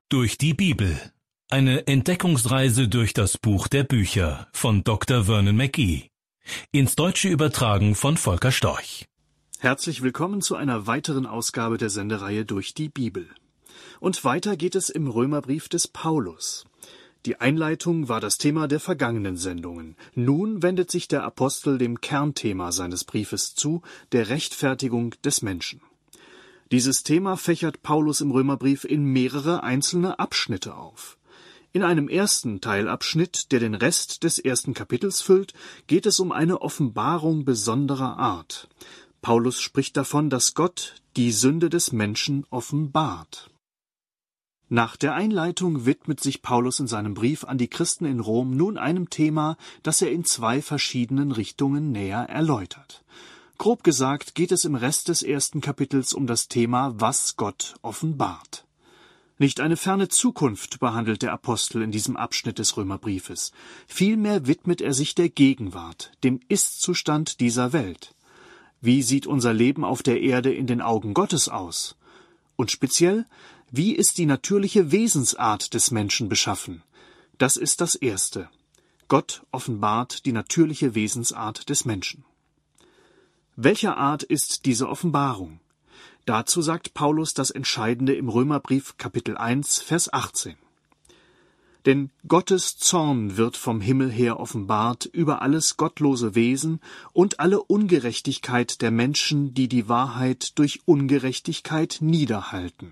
Durch die Bibel. Eine Entdeckungsreise durch das Buch der Bücher von Dr. Vernon McGee. Ins Deutsche übertragen von Volker Storch. Herzlich willkommen zu einer weiteren Ausgabe der Sendereihe Durch die Bibel. Und weiter geht es im Römerbrief des Paulus. Die Einleitung war das Thema der vergangenen Sendungen. Nun wendet sich der Apostel dem Kernthema seines Briefes zu, der Rechtfertigung des Menschen. Dieses Thema fächert Paulus im Römerbrief in mehrere einzelne Abschnitte auf. In einem ersten Teilabschnitt, der den Rest des ersten Kapitels füllt, geht es um eine Offenbarung besonderer Art. Paulus spricht davon, dass Gott die Sünde des Menschen offenbart. Nach der Einleitung widmet sich Paulus in seinem Brief an die Christen in Rom nun einem Thema, das er in zwei verschiedenen Richtungen näher erläutert. Grob gesagt geht es im Rest des ersten Kapitels um das Thema, was Gott offenbart. Nicht eine ferne Zukunft behandelt der Apostel in diesem Abschnitt des Römerbriefes. Vielmehr widmet er sich der Gegenwart, dem Ist-Zustand dieser Welt. Wie sieht unser Leben auf der Erde in den Augen Gottes aus? Und speziell, wie ist die natürliche Wesensart des Menschen beschaffen? Das ist das Erste. Gott offenbart die natürliche Wesensart des Menschen. Welcher Art ist diese Offenbarung? Dazu sagt Paulus das Entscheidende im Römerbrief Kapitel 1, Vers 18. Denn Gottes Zorn wird vom Himmel her offenbart über alles gottlose Wesen und alle Ungerechtigkeit der Menschen, die die Wahrheit durch Ungerechtigkeit niederhalten.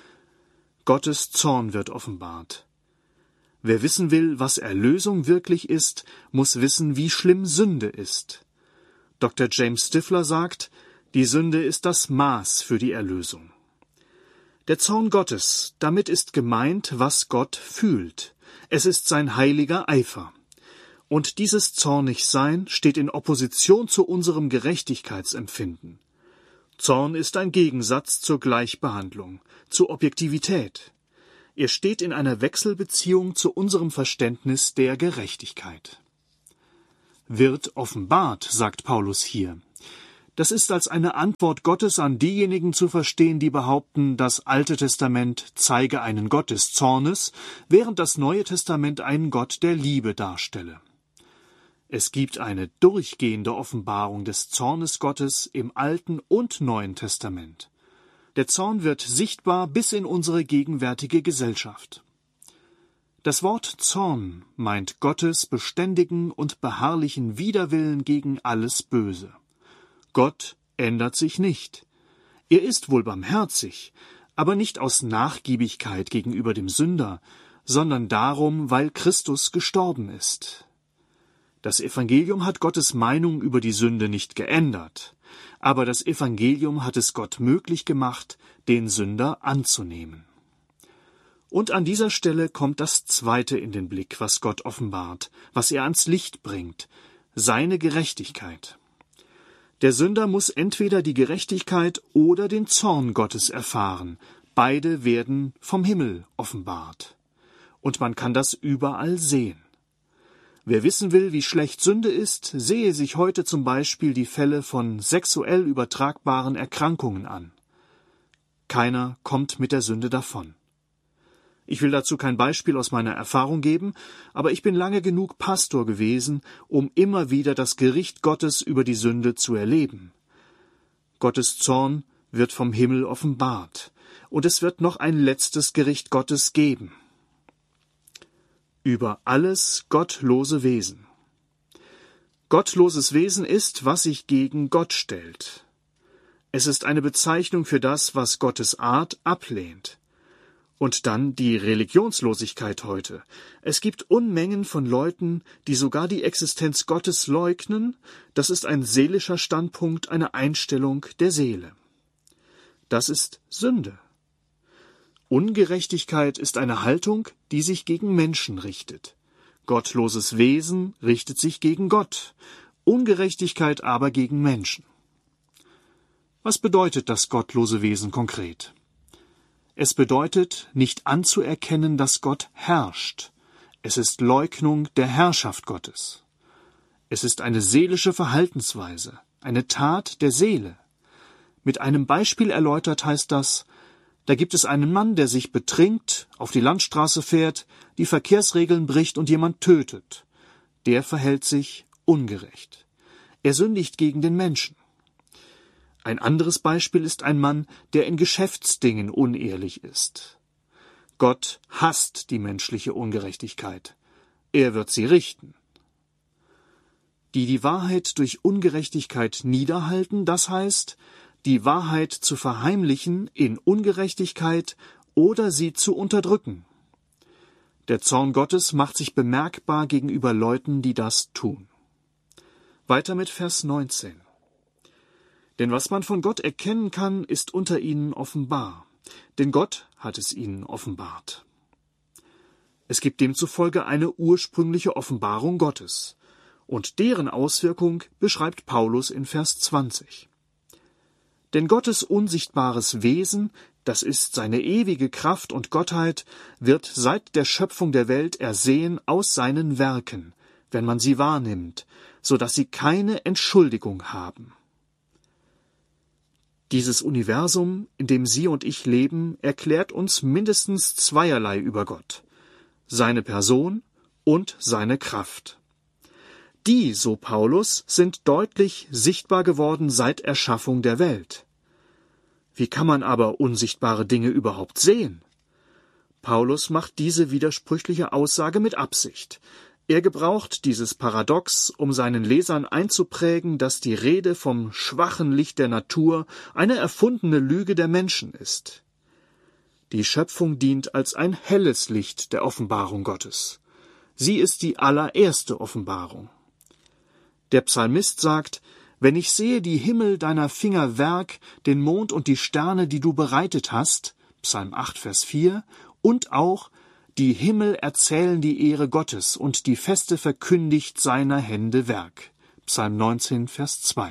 Gottes Zorn wird offenbart. Wer wissen will, was Erlösung wirklich ist, muss wissen, wie schlimm Sünde ist. Dr. James Stifler sagt, die Sünde ist das Maß für die Erlösung. Der Zorn Gottes, damit ist gemeint, was Gott fühlt. Es ist sein heiliger Eifer. Und dieses Zornigsein steht in Opposition zu unserem Gerechtigkeitsempfinden. Zorn ist ein Gegensatz zur Gleichbehandlung, zur Objektivität. Er steht in einer Wechselbeziehung zu unserem Verständnis der Gerechtigkeit. Wird offenbart, sagt Paulus hier. Das ist als eine Antwort Gottes an diejenigen zu verstehen, die behaupten, das Alte Testament zeige einen Gott des Zornes, während das Neue Testament einen Gott der Liebe darstelle. Es gibt eine durchgehende Offenbarung des Zornes Gottes im Alten und Neuen Testament. Der Zorn wird sichtbar bis in unsere gegenwärtige Gesellschaft. Das Wort Zorn meint Gottes beständigen und beharrlichen Widerwillen gegen alles Böse. Gott ändert sich nicht. Er ist wohl barmherzig, aber nicht aus Nachgiebigkeit gegenüber dem Sünder, sondern darum, weil Christus gestorben ist. Das Evangelium hat Gottes Meinung über die Sünde nicht geändert, aber das Evangelium hat es Gott möglich gemacht, den Sünder anzunehmen. Und an dieser Stelle kommt das Zweite in den Blick, was Gott offenbart, was er ans Licht bringt, seine Gerechtigkeit. Der Sünder muss entweder die Gerechtigkeit oder den Zorn Gottes erfahren. Beide werden vom Himmel offenbart. Und man kann das überall sehen. Wer wissen will, wie schlecht Sünde ist, sehe sich heute zum Beispiel die Fälle von sexuell übertragbaren Erkrankungen an. Keiner kommt mit der Sünde davon. Ich will dazu kein Beispiel aus meiner Erfahrung geben, aber ich bin lange genug Pastor gewesen, um immer wieder das Gericht Gottes über die Sünde zu erleben. Gottes Zorn wird vom Himmel offenbart, und es wird noch ein letztes Gericht Gottes geben. Über alles gottlose Wesen. Gottloses Wesen ist, was sich gegen Gott stellt. Es ist eine Bezeichnung für das, was Gottes Art ablehnt. Und dann die Religionslosigkeit heute. Es gibt Unmengen von Leuten, die sogar die Existenz Gottes leugnen. Das ist ein seelischer Standpunkt, eine Einstellung der Seele. Das ist Sünde. Ungerechtigkeit ist eine Haltung, die sich gegen Menschen richtet. Gottloses Wesen richtet sich gegen Gott, Ungerechtigkeit aber gegen Menschen. Was bedeutet das gottlose Wesen konkret? Es bedeutet, nicht anzuerkennen, dass Gott herrscht. Es ist Leugnung der Herrschaft Gottes. Es ist eine seelische Verhaltensweise, eine Tat der Seele. Mit einem Beispiel erläutert heißt das: Da gibt es einen Mann, der sich betrinkt, auf die Landstraße fährt, die Verkehrsregeln bricht und jemand tötet. Der verhält sich ungerecht. Er sündigt gegen den Menschen. Ein anderes Beispiel ist ein Mann, der in Geschäftsdingen unehrlich ist. Gott hasst die menschliche Ungerechtigkeit. Er wird sie richten. Die Wahrheit durch Ungerechtigkeit niederhalten, das heißt, die Wahrheit zu verheimlichen in Ungerechtigkeit oder sie zu unterdrücken. Der Zorn Gottes macht sich bemerkbar gegenüber Leuten, die das tun. Weiter mit Vers 19. Denn was man von Gott erkennen kann, ist unter ihnen offenbar. Denn Gott hat es ihnen offenbart. Es gibt demzufolge eine ursprüngliche Offenbarung Gottes. Und deren Auswirkung beschreibt Paulus in Vers 20. Denn Gottes unsichtbares Wesen, das ist seine ewige Kraft und Gottheit, wird seit der Schöpfung der Welt ersehen aus seinen Werken, wenn man sie wahrnimmt, so dass sie keine Entschuldigung haben. Dieses Universum, in dem Sie und ich leben, erklärt uns mindestens zweierlei über Gott: seine Person und seine Kraft. Die, so Paulus, sind deutlich sichtbar geworden seit Erschaffung der Welt. Wie kann man aber unsichtbare Dinge überhaupt sehen? Paulus macht diese widersprüchliche Aussage mit Absicht. Er gebraucht dieses Paradox, um seinen Lesern einzuprägen, dass die Rede vom schwachen Licht der Natur eine erfundene Lüge der Menschen ist. Die Schöpfung dient als ein helles Licht der Offenbarung Gottes. Sie ist die allererste Offenbarung. Der Psalmist sagt: Wenn ich sehe die Himmel deiner Finger Werk, den Mond und die Sterne, die du bereitet hast, Psalm 8, Vers 4, und auch: Die Himmel erzählen die Ehre Gottes und die Feste verkündigt seiner Hände Werk, Psalm 19, Vers 2.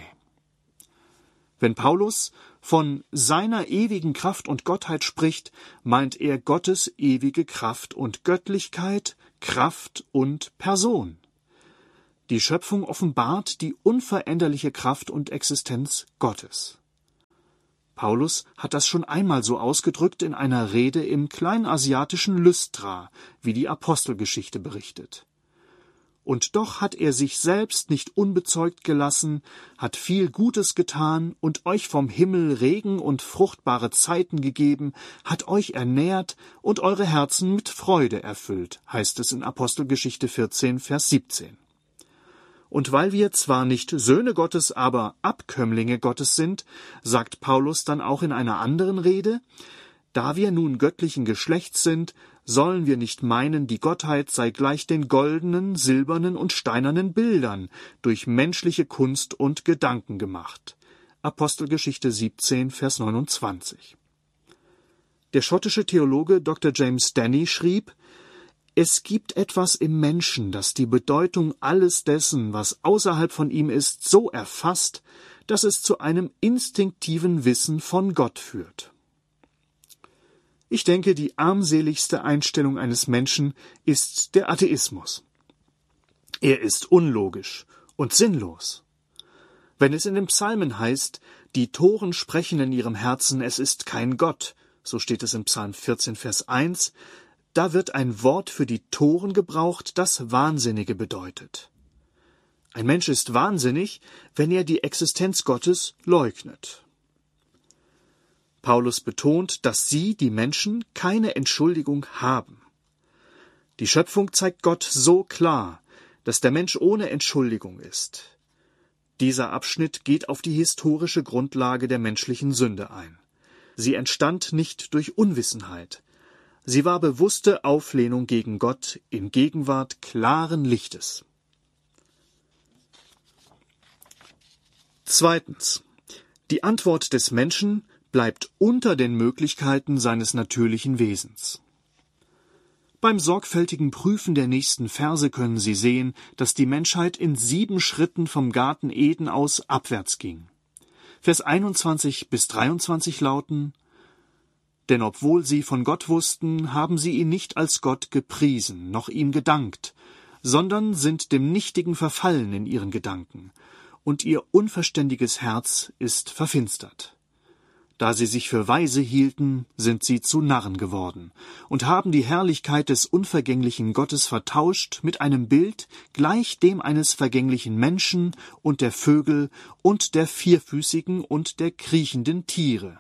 Wenn Paulus von seiner ewigen Kraft und Gottheit spricht, meint er Gottes ewige Kraft und Göttlichkeit, Kraft und Person. Die Schöpfung offenbart die unveränderliche Kraft und Existenz Gottes. Paulus hat das schon einmal so ausgedrückt in einer Rede im kleinasiatischen Lystra, wie die Apostelgeschichte berichtet. Und doch hat er sich selbst nicht unbezeugt gelassen, hat viel Gutes getan und euch vom Himmel Regen und fruchtbare Zeiten gegeben, hat euch ernährt und eure Herzen mit Freude erfüllt, heißt es in Apostelgeschichte 14, Vers 17. Und weil wir zwar nicht Söhne Gottes, aber Abkömmlinge Gottes sind, sagt Paulus dann auch in einer anderen Rede: Da wir nun göttlichen Geschlechts sind, sollen wir nicht meinen, die Gottheit sei gleich den goldenen, silbernen und steinernen Bildern durch menschliche Kunst und Gedanken gemacht. Apostelgeschichte 17, Vers 29. Der schottische Theologe Dr. James Denney schrieb: Es gibt etwas im Menschen, das die Bedeutung alles dessen, was außerhalb von ihm ist, so erfasst, dass es zu einem instinktiven Wissen von Gott führt. Ich denke, die armseligste Einstellung eines Menschen ist der Atheismus. Er ist unlogisch und sinnlos. Wenn es in den Psalmen heißt, die Toren sprechen in ihrem Herzen, es ist kein Gott, so steht es in Psalm 14, Vers 1, da wird ein Wort für die Toren gebraucht, das Wahnsinnige bedeutet. Ein Mensch ist wahnsinnig, wenn er die Existenz Gottes leugnet. Paulus betont, dass sie, die Menschen, keine Entschuldigung haben. Die Schöpfung zeigt Gott so klar, dass der Mensch ohne Entschuldigung ist. Dieser Abschnitt geht auf die historische Grundlage der menschlichen Sünde ein. Sie entstand nicht durch Unwissenheit. Sie war bewusste Auflehnung gegen Gott in Gegenwart klaren Lichtes. Zweitens. Die Antwort des Menschen bleibt unter den Möglichkeiten seines natürlichen Wesens. Beim sorgfältigen Prüfen der nächsten Verse können Sie sehen, dass die Menschheit in 7 Schritten vom Garten Eden aus abwärts ging. Vers 21 bis 23 lauten: Denn obwohl sie von Gott wussten, haben sie ihn nicht als Gott gepriesen, noch ihm gedankt, sondern sind dem Nichtigen verfallen in ihren Gedanken, und ihr unverständiges Herz ist verfinstert. Da sie sich für weise hielten, sind sie zu Narren geworden und haben die Herrlichkeit des unvergänglichen Gottes vertauscht mit einem Bild gleich dem eines vergänglichen Menschen und der Vögel und der vierfüßigen und der kriechenden Tiere.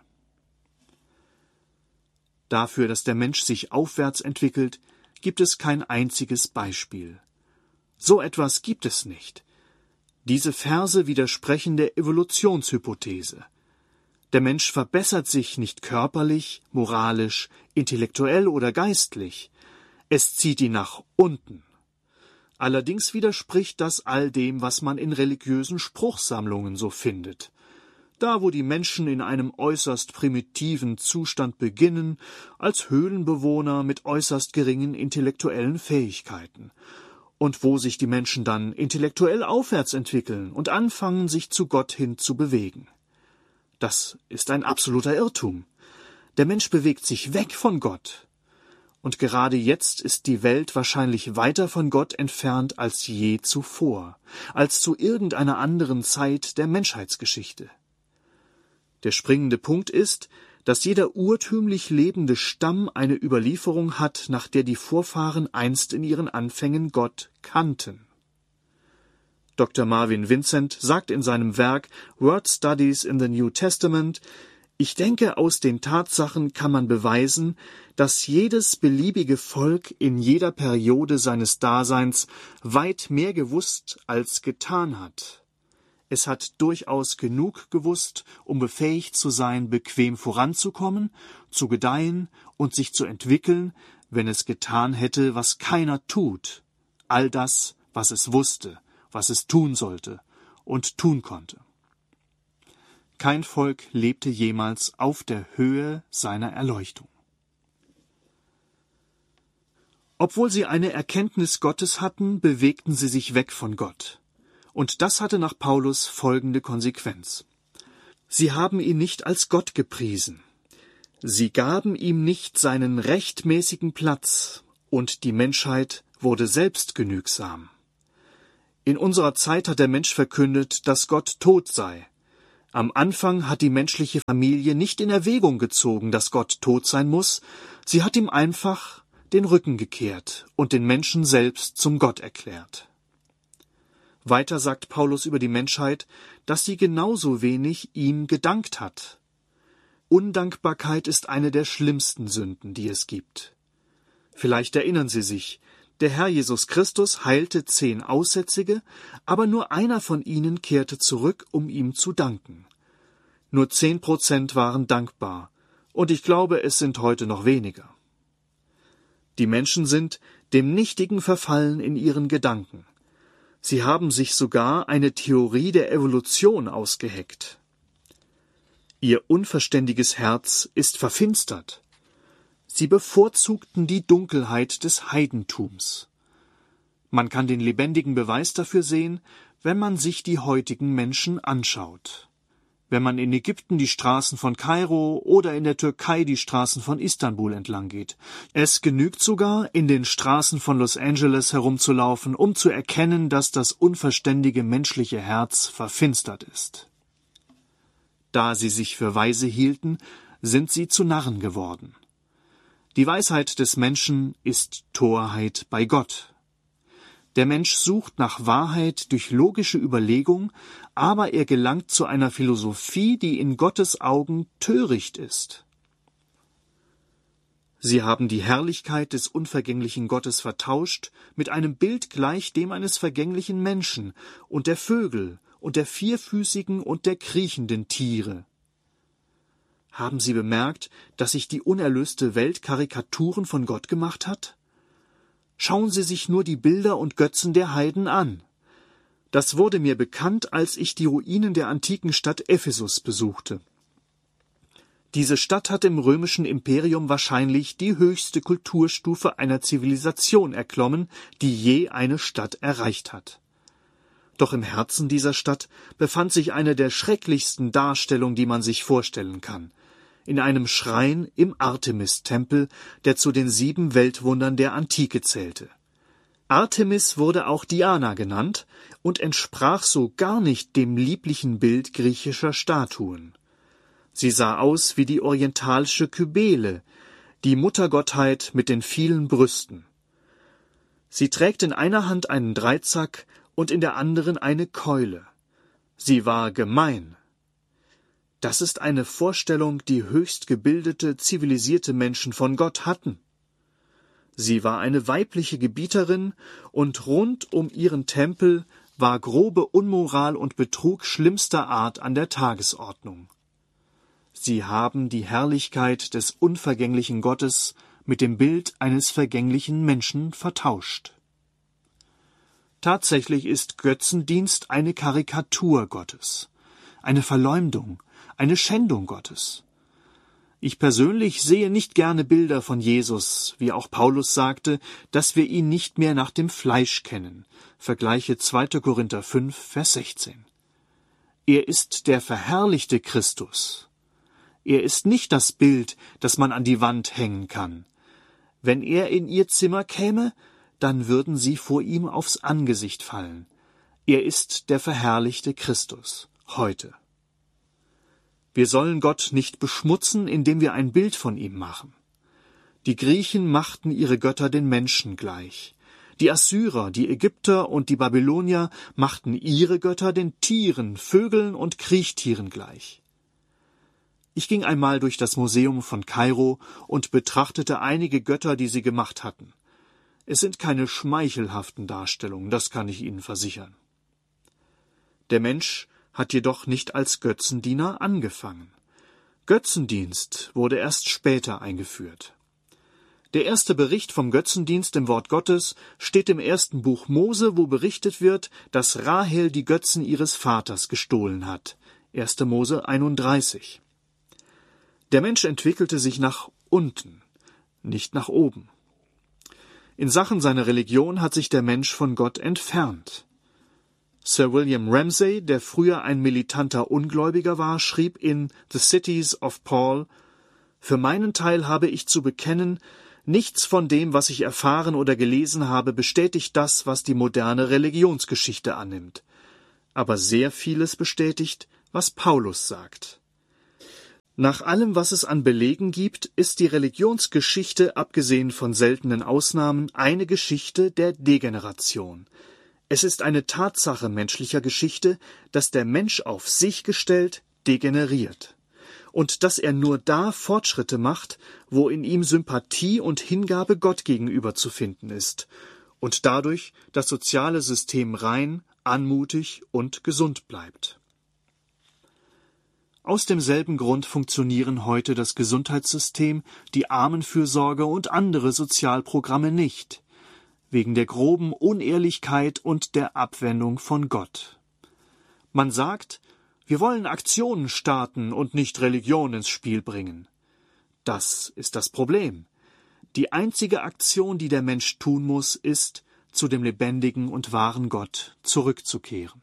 Dafür, dass der Mensch sich aufwärts entwickelt, gibt es kein einziges Beispiel. So etwas gibt es nicht. Diese Verse widersprechen der Evolutionshypothese. Der Mensch verbessert sich nicht körperlich, moralisch, intellektuell oder geistlich. Es zieht ihn nach unten. Allerdings widerspricht das all dem, was man in religiösen Spruchsammlungen so findet. Da, wo die Menschen in einem äußerst primitiven Zustand beginnen, als Höhlenbewohner mit äußerst geringen intellektuellen Fähigkeiten. Und wo sich die Menschen dann intellektuell aufwärts entwickeln und anfangen, sich zu Gott hin zu bewegen. Das ist ein absoluter Irrtum. Der Mensch bewegt sich weg von Gott. Und gerade jetzt ist die Welt wahrscheinlich weiter von Gott entfernt als je zuvor, als zu irgendeiner anderen Zeit der Menschheitsgeschichte. Der springende Punkt ist, dass jeder urtümlich lebende Stamm eine Überlieferung hat, nach der die Vorfahren einst in ihren Anfängen Gott kannten. Dr. Marvin Vincent sagt in seinem Werk Word Studies in the New Testament: Ich denke, aus den Tatsachen kann man beweisen, dass jedes beliebige Volk in jeder Periode seines Daseins weit mehr gewusst als getan hat. Es hat durchaus genug gewusst, um befähigt zu sein, bequem voranzukommen, zu gedeihen und sich zu entwickeln, wenn es getan hätte, was keiner tut. All das, was es wusste, was es tun sollte und tun konnte. Kein Volk lebte jemals auf der Höhe seiner Erleuchtung. Obwohl sie eine Erkenntnis Gottes hatten, bewegten sie sich weg von Gott. Und das hatte nach Paulus folgende Konsequenz. Sie haben ihn nicht als Gott gepriesen. Sie gaben ihm nicht seinen rechtmäßigen Platz, und die Menschheit wurde selbstgenügsam. In unserer Zeit hat der Mensch verkündet, dass Gott tot sei. Am Anfang hat die menschliche Familie nicht in Erwägung gezogen, dass Gott tot sein muss. Sie hat ihm einfach den Rücken gekehrt und den Menschen selbst zum Gott erklärt. Weiter sagt Paulus über die Menschheit, dass sie genauso wenig ihm gedankt hat. Undankbarkeit ist eine der schlimmsten Sünden, die es gibt. Vielleicht erinnern Sie sich, der Herr Jesus Christus heilte 10 Aussätzige, aber nur einer von ihnen kehrte zurück, um ihm zu danken. Nur 10% waren dankbar, und ich glaube, es sind heute noch weniger. Die Menschen sind dem Nichtigen verfallen in ihren Gedanken. Sie haben sich sogar eine Theorie der Evolution ausgeheckt. Ihr unverständiges Herz ist verfinstert. Sie bevorzugten die Dunkelheit des Heidentums. Man kann den lebendigen Beweis dafür sehen, wenn man sich die heutigen Menschen anschaut. Wenn man in Ägypten die Straßen von Kairo oder in der Türkei die Straßen von Istanbul entlang geht. Es genügt sogar, in den Straßen von Los Angeles herumzulaufen, um zu erkennen, dass das unverständige menschliche Herz verfinstert ist. Da sie sich für weise hielten, sind sie zu Narren geworden. Die Weisheit des Menschen ist Torheit bei Gott. Der Mensch sucht nach Wahrheit durch logische Überlegung, aber er gelangt zu einer Philosophie, die in Gottes Augen töricht ist. Sie haben die Herrlichkeit des unvergänglichen Gottes vertauscht mit einem Bild gleich dem eines vergänglichen Menschen und der Vögel und der vierfüßigen und der kriechenden Tiere. Haben Sie bemerkt, dass sich die unerlöste Welt Karikaturen von Gott gemacht hat? Schauen Sie sich nur die Bilder und Götzen der Heiden an. Das wurde mir bekannt, als ich die Ruinen der antiken Stadt Ephesus besuchte. Diese Stadt hat im römischen Imperium wahrscheinlich die höchste Kulturstufe einer Zivilisation erklommen, die je eine Stadt erreicht hat. Doch im Herzen dieser Stadt befand sich eine der schrecklichsten Darstellungen, die man sich vorstellen kann. In einem Schrein im Artemis-Tempel, der zu den 7 Weltwundern der Antike zählte. Artemis wurde auch Diana genannt und entsprach so gar nicht dem lieblichen Bild griechischer Statuen. Sie sah aus wie die orientalische Kybele, die Muttergottheit mit den vielen Brüsten. Sie trägt in einer Hand einen Dreizack und in der anderen eine Keule. Sie war gemein. Das ist eine Vorstellung, die höchst gebildete, zivilisierte Menschen von Gott hatten. Sie war eine weibliche Gebieterin, und rund um ihren Tempel war grobe Unmoral und Betrug schlimmster Art an der Tagesordnung. Sie haben die Herrlichkeit des unvergänglichen Gottes mit dem Bild eines vergänglichen Menschen vertauscht. Tatsächlich ist Götzendienst eine Karikatur Gottes, eine Verleumdung, eine Schändung Gottes. Ich persönlich sehe nicht gerne Bilder von Jesus, wie auch Paulus sagte, dass wir ihn nicht mehr nach dem Fleisch kennen. Vergleiche 2. Korinther 5, Vers 16. Er ist der verherrlichte Christus. Er ist nicht das Bild, das man an die Wand hängen kann. Wenn er in ihr Zimmer käme, dann würden sie vor ihm aufs Angesicht fallen. Er ist der verherrlichte Christus, heute. Wir sollen Gott nicht beschmutzen, indem wir ein Bild von ihm machen. Die Griechen machten ihre Götter den Menschen gleich. Die Assyrer, die Ägypter und die Babylonier machten ihre Götter den Tieren, Vögeln und Kriechtieren gleich. Ich ging einmal durch das Museum von Kairo und betrachtete einige Götter, die sie gemacht hatten. Es sind keine schmeichelhaften Darstellungen, das kann ich Ihnen versichern. Der Mensch hat jedoch nicht als Götzendiener angefangen. Götzendienst wurde erst später eingeführt. Der erste Bericht vom Götzendienst im Wort Gottes steht im 1. Buch Mose, wo berichtet wird, dass Rahel die Götzen ihres Vaters gestohlen hat. 1. Mose 31. Der Mensch entwickelte sich nach unten, nicht nach oben. In Sachen seiner Religion hat sich der Mensch von Gott entfernt. Sir William Ramsay, der früher ein militanter Ungläubiger war, schrieb in The Cities of Paul: Für meinen Teil habe ich zu bekennen, nichts von dem, was ich erfahren oder gelesen habe, bestätigt das, was die moderne Religionsgeschichte annimmt. Aber sehr vieles bestätigt, was Paulus sagt. Nach allem, was es an Belegen gibt, ist die Religionsgeschichte, abgesehen von seltenen Ausnahmen, eine Geschichte der Degeneration. Es ist eine Tatsache menschlicher Geschichte, dass der Mensch auf sich gestellt degeneriert und dass er nur da Fortschritte macht, wo in ihm Sympathie und Hingabe Gott gegenüber zu finden ist und dadurch das soziale System rein, anmutig und gesund bleibt. Aus demselben Grund funktionieren heute das Gesundheitssystem, die Armenfürsorge und andere Sozialprogramme nicht, wegen der groben Unehrlichkeit und der Abwendung von Gott. Man sagt, wir wollen Aktionen starten und nicht Religion ins Spiel bringen. Das ist das Problem. Die einzige Aktion, die der Mensch tun muss, ist, zu dem lebendigen und wahren Gott zurückzukehren.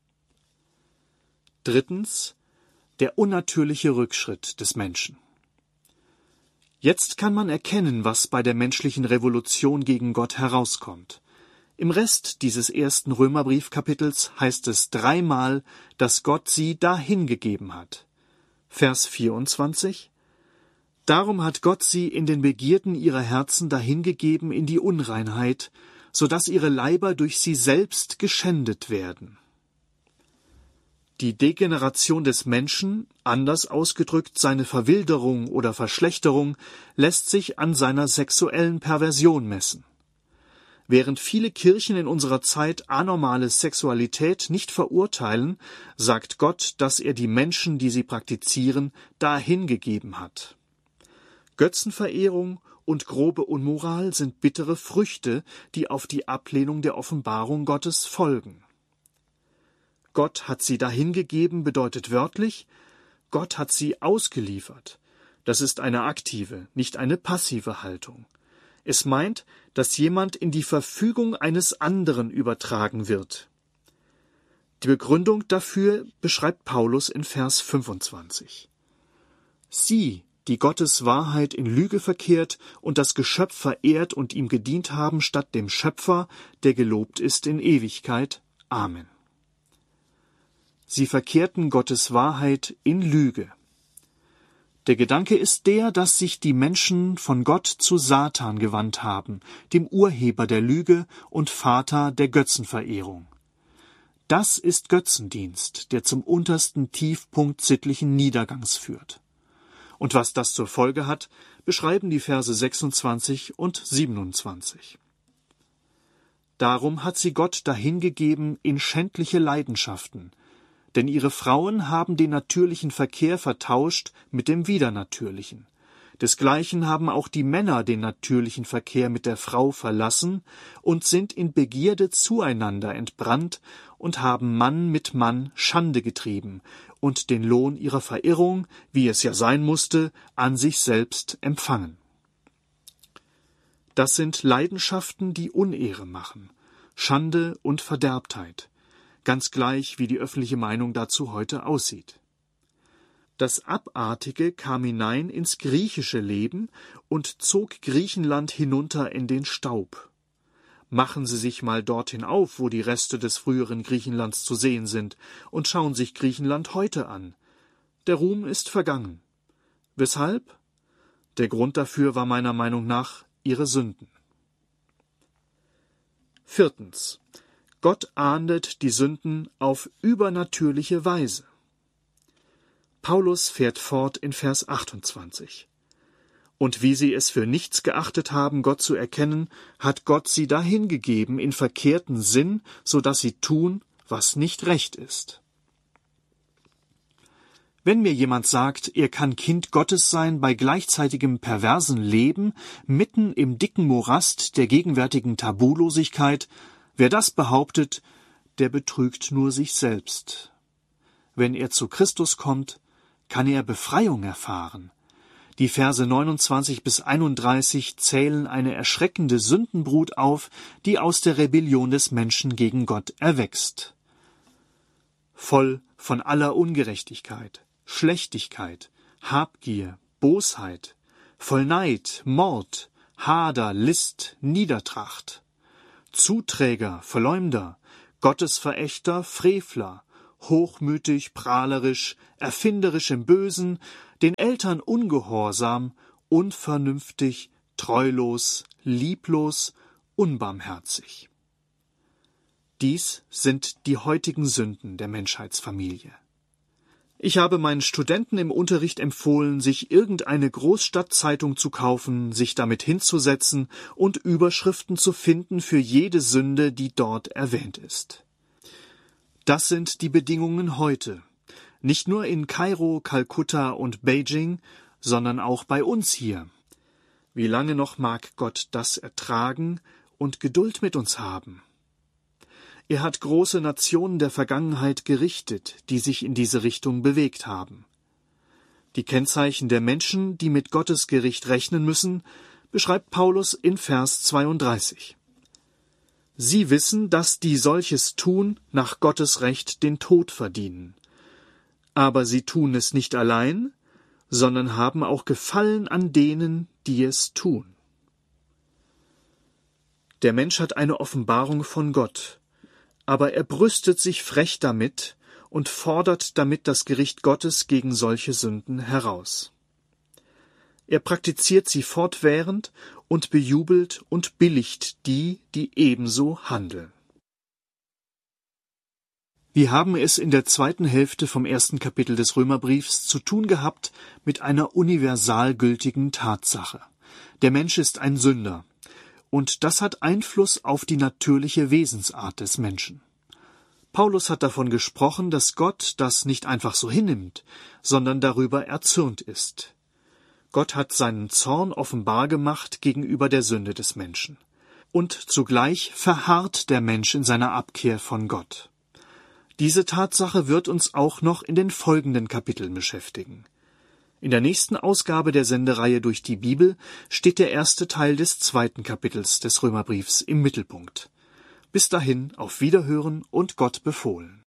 Drittens, der unnatürliche Rückschritt des Menschen. Jetzt kann man erkennen, was bei der menschlichen Revolution gegen Gott herauskommt. Im Rest dieses 1. Römerbriefkapitels heißt es 3-mal, dass Gott sie dahingegeben hat. Vers 24: Darum hat Gott sie in den Begierden ihrer Herzen dahingegeben in die Unreinheit, so dass ihre Leiber durch sie selbst geschändet werden. Die Degeneration des Menschen, anders ausgedrückt seine Verwilderung oder Verschlechterung, lässt sich an seiner sexuellen Perversion messen. Während viele Kirchen in unserer Zeit anormale Sexualität nicht verurteilen, sagt Gott, dass er die Menschen, die sie praktizieren, dahingegeben hat. Götzenverehrung und grobe Unmoral sind bittere Früchte, die auf die Ablehnung der Offenbarung Gottes folgen. Gott hat sie dahingegeben bedeutet wörtlich, Gott hat sie ausgeliefert. Das ist eine aktive, nicht eine passive Haltung. Es meint, dass jemand in die Verfügung eines anderen übertragen wird. Die Begründung dafür beschreibt Paulus in Vers 25. Sie, die Gottes Wahrheit in Lüge verkehrt und das Geschöpf verehrt und ihm gedient haben statt dem Schöpfer, der gelobt ist in Ewigkeit. Amen. Sie verkehrten Gottes Wahrheit in Lüge. Der Gedanke ist der, dass sich die Menschen von Gott zu Satan gewandt haben, dem Urheber der Lüge und Vater der Götzenverehrung. Das ist Götzendienst, der zum untersten Tiefpunkt sittlichen Niedergangs führt. Und was das zur Folge hat, beschreiben die Verse 26 und 27. Darum hat sie Gott dahingegeben in schändliche Leidenschaften, denn ihre Frauen haben den natürlichen Verkehr vertauscht mit dem Widernatürlichen. Desgleichen haben auch die Männer den natürlichen Verkehr mit der Frau verlassen und sind in Begierde zueinander entbrannt und haben Mann mit Mann Schande getrieben und den Lohn ihrer Verirrung, wie es ja sein musste, an sich selbst empfangen. Das sind Leidenschaften, die Unehre machen, Schande und Verderbtheit, ganz gleich, wie die öffentliche Meinung dazu heute aussieht. Das Abartige kam hinein ins griechische Leben und zog Griechenland hinunter in den Staub. Machen Sie sich mal dorthin auf, wo die Reste des früheren Griechenlands zu sehen sind, und schauen sich Griechenland heute an. Der Ruhm ist vergangen. Weshalb? Der Grund dafür war meiner Meinung nach ihre Sünden. 4. Gott ahndet die Sünden auf übernatürliche Weise. Paulus fährt fort in Vers 28. Und wie sie es für nichts geachtet haben, Gott zu erkennen, hat Gott sie dahingegeben in verkehrten Sinn, so dass sie tun, was nicht recht ist. Wenn mir jemand sagt, er kann Kind Gottes sein bei gleichzeitigem perversen Leben, mitten im dicken Morast der gegenwärtigen Tabulosigkeit, wer das behauptet, der betrügt nur sich selbst. Wenn er zu Christus kommt, kann er Befreiung erfahren. Die Verse 29 bis 31 zählen eine erschreckende Sündenbrut auf, die aus der Rebellion des Menschen gegen Gott erwächst. Voll von aller Ungerechtigkeit, Schlechtigkeit, Habgier, Bosheit, voll Neid, Mord, Hader, List, Niedertracht, Zuträger, Verleumder, Gottesverächter, Frevler, hochmütig, prahlerisch, erfinderisch im Bösen, den Eltern ungehorsam, unvernünftig, treulos, lieblos, unbarmherzig. Dies sind die heutigen Sünden der Menschheitsfamilie. Ich habe meinen Studenten im Unterricht empfohlen, sich irgendeine Großstadtzeitung zu kaufen, sich damit hinzusetzen und Überschriften zu finden für jede Sünde, die dort erwähnt ist. Das sind die Bedingungen heute, nicht nur in Kairo, Kalkutta und Beijing, sondern auch bei uns hier. Wie lange noch mag Gott das ertragen und Geduld mit uns haben? Er hat große Nationen der Vergangenheit gerichtet, die sich in diese Richtung bewegt haben. Die Kennzeichen der Menschen, die mit Gottes Gericht rechnen müssen, beschreibt Paulus in Vers 32. Sie wissen, dass die solches tun, nach Gottes Recht den Tod verdienen. Aber sie tun es nicht allein, sondern haben auch Gefallen an denen, die es tun. Der Mensch hat eine Offenbarung von Gott, aber er brüstet sich frech damit und fordert damit das Gericht Gottes gegen solche Sünden heraus. Er praktiziert sie fortwährend und bejubelt und billigt die, die ebenso handeln. Wir haben es in der zweiten Hälfte vom 1. Kapitel des Römerbriefs zu tun gehabt mit einer universal gültigen Tatsache. Der Mensch ist ein Sünder, und das hat Einfluss auf die natürliche Wesensart des Menschen. Paulus hat davon gesprochen, dass Gott das nicht einfach so hinnimmt, sondern darüber erzürnt ist. Gott hat seinen Zorn offenbar gemacht gegenüber der Sünde des Menschen. Und zugleich verharrt der Mensch in seiner Abkehr von Gott. Diese Tatsache wird uns auch noch in den folgenden Kapiteln beschäftigen. In der nächsten Ausgabe der Sendereihe durch die Bibel steht der erste Teil des 2. Kapitels des Römerbriefs im Mittelpunkt. Bis dahin auf Wiederhören und Gott befohlen.